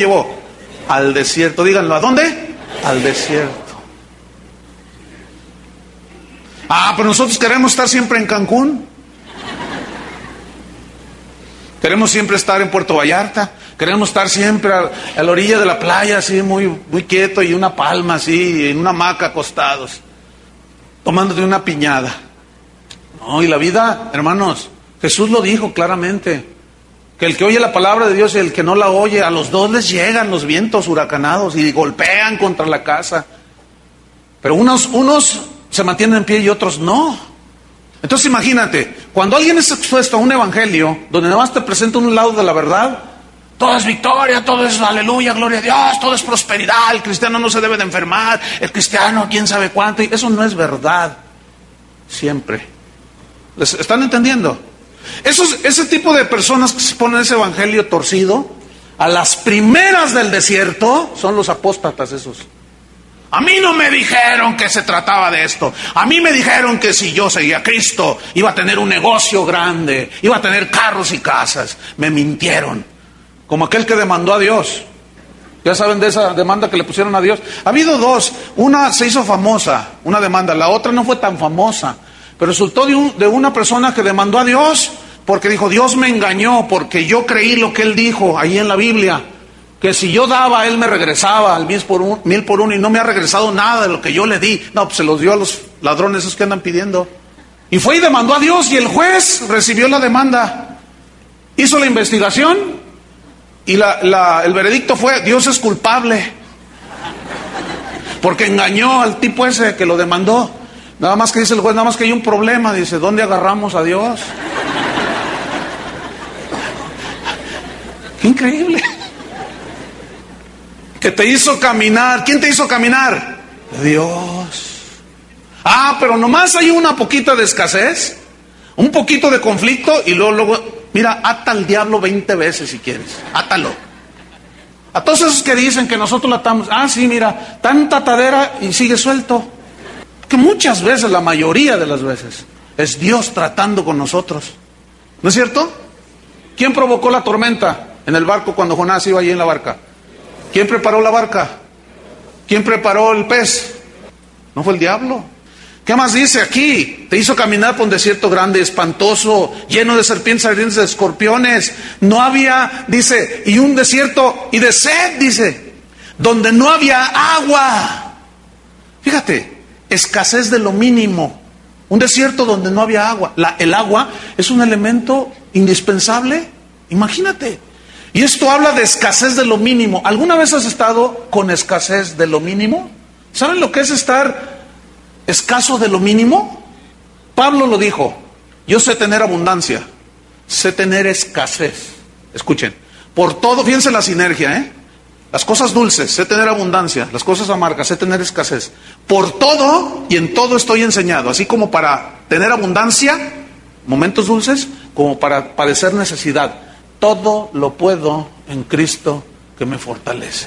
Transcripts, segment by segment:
llevó? Al desierto. Díganlo, ¿a dónde? Al desierto. Pero nosotros queremos estar siempre en Cancún. Queremos siempre estar en Puerto Vallarta. Queremos estar siempre a la orilla de la playa, así muy, muy quieto, y una palma así, en una hamaca acostados, tomándote una piñada. No, y la vida, hermanos, Jesús lo dijo claramente, que el que oye la palabra de Dios y el que no la oye, a los dos les llegan los vientos huracanados y golpean contra la casa. Pero unos se mantienen en pie y otros no. Entonces imagínate, cuando alguien es expuesto a un evangelio donde nada más te presenta un lado de la verdad, todo es victoria, todo es aleluya, gloria a Dios, todo es prosperidad, el cristiano no se debe de enfermar, el cristiano quién sabe cuánto, y eso no es verdad siempre. ¿Les están entendiendo? Ese tipo de personas que se ponen ese evangelio torcido, a las primeras del desierto, son los apóstatas esos. A mí no me dijeron que se trataba de esto. A mí me dijeron que si yo seguía a Cristo, iba a tener un negocio grande, iba a tener carros y casas. Me mintieron. Como aquel que demandó a Dios. Ya saben de esa demanda que le pusieron a Dios. Ha habido dos. Una se hizo famosa, una demanda. La otra no fue tan famosa. Pero resultó de una persona que demandó a Dios porque dijo, Dios me engañó porque yo creí lo que Él dijo ahí en la Biblia. Que si yo daba, Él me regresaba al 1000 por uno y no me ha regresado nada de lo que yo le di. No, pues se los dio a los ladrones esos que andan pidiendo. Y fue y demandó a Dios y el juez recibió la demanda. Hizo la investigación y el veredicto fue, Dios es culpable. Porque engañó al tipo ese que lo demandó. Nada más que dice el juez, nada más que hay un problema. Dice, ¿dónde agarramos a Dios? ¡Qué increíble! Que te hizo caminar. ¿Quién te hizo caminar? Dios. Pero nomás hay una poquita de escasez, un poquito de conflicto y luego, mira, ata al diablo 20 veces si quieres. Átalo. A todos esos que dicen que nosotros la atamos. Sí, mira, tanta atadera y sigue suelto. Que muchas veces, la mayoría de las veces, es Dios tratando con nosotros. ¿No es cierto? ¿Quién provocó la tormenta en el barco cuando Jonás iba allí en la barca? ¿Quién preparó la barca? ¿Quién preparó el pez? ¿No fue el diablo? ¿Qué más dice aquí? Te hizo caminar por un desierto grande, espantoso, lleno de serpientes, ardientes, de escorpiones. No había, dice, y un desierto y de sed, dice, donde no había agua. Fíjate, escasez de lo mínimo. Un desierto donde no había agua. El agua es un elemento indispensable. Imagínate. Y esto habla de escasez de lo mínimo. ¿Alguna vez has estado con escasez de lo mínimo? ¿Saben lo que es estar escaso de lo mínimo? Pablo lo dijo, yo sé tener abundancia, sé tener escasez. Escuchen, por todo, fíjense la sinergia, las cosas dulces, sé tener abundancia, las cosas amargas, sé tener escasez. Por todo y en todo estoy enseñado, así como para tener abundancia, momentos dulces, como para padecer necesidad. Todo lo puedo en Cristo que me fortalece.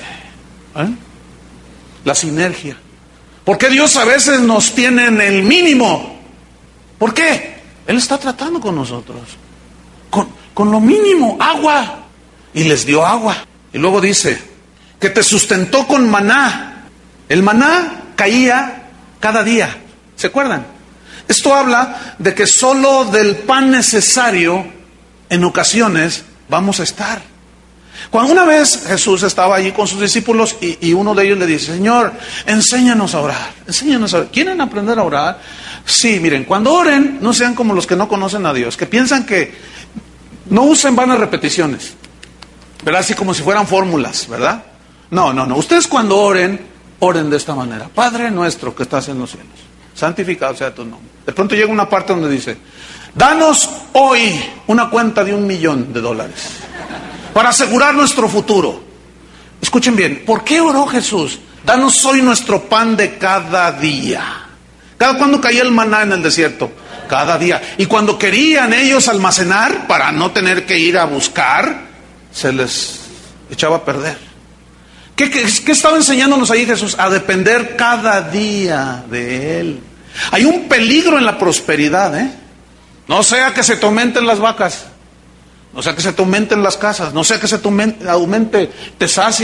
La sinergia. ¿Por qué Dios a veces nos tiene en el mínimo? ¿Por qué? Él está tratando con nosotros. Con lo mínimo, agua. Y les dio agua. Y luego dice, que te sustentó con maná. El maná caía cada día. ¿Se acuerdan? Esto habla de que solo del pan necesario, en ocasiones, vamos a estar. Cuando una vez Jesús estaba allí con sus discípulos y uno de ellos le dice, Señor, enséñanos a orar, enséñanos a orar. ¿Quieren aprender a orar? Sí, miren, cuando oren, no sean como los que no conocen a Dios, que piensan que no usen vanas repeticiones, ¿verdad? Así como si fueran fórmulas, ¿verdad? No, ustedes cuando oren, oren de esta manera. Padre nuestro que estás en los cielos, santificado sea tu nombre. De pronto llega una parte donde dice, danos hoy una cuenta de $1,000,000 para asegurar nuestro futuro. Escuchen bien, ¿por qué oró Jesús? Danos hoy nuestro pan de cada día. ¿Cada cuándo caía el maná en el desierto? Cada día. Y cuando querían ellos almacenar para no tener que ir a buscar, se les echaba a perder. ¿Qué estaba enseñándonos ahí Jesús? A depender cada día de Él. Hay un peligro en la prosperidad, No sea que se te aumenten las vacas, no sea que se te aumenten las casas, no sea que se te aumente, te sacie